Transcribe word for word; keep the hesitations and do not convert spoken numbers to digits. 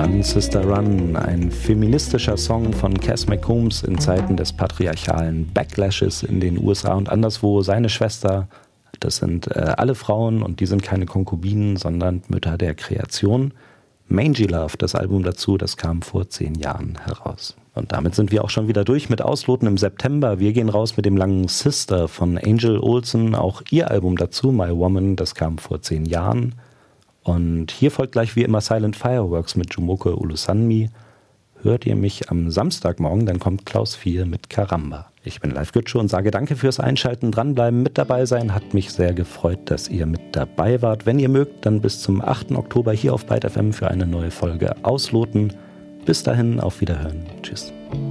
Run Sister Run, ein feministischer Song von Cass McCombs in Zeiten des patriarchalen Backlashes in den U S A und anderswo. Seine Schwester, das sind äh, alle Frauen und die sind keine Konkubinen, sondern Mütter der Kreation. Mangy Love, das Album dazu, das kam vor zehn Jahren heraus. Und damit sind wir auch schon wieder durch mit Ausloten im September. Wir gehen raus mit dem langen Sister von Angel Olsen, auch ihr Album dazu, My Woman, das kam vor zehn Jahren. Und hier folgt gleich wie immer Silent Fireworks mit Jumoke Ulusanmi. Hört ihr mich am Samstagmorgen, dann kommt Klaus vier mit Karamba. Ich bin Live Gütsche und sage danke fürs Einschalten, dranbleiben, mit dabei sein. Hat mich sehr gefreut, dass ihr mit dabei wart. Wenn ihr mögt, dann bis zum achten Oktober hier auf Byte F M für eine neue Folge Ausloten. Bis dahin, auf Wiederhören. Tschüss.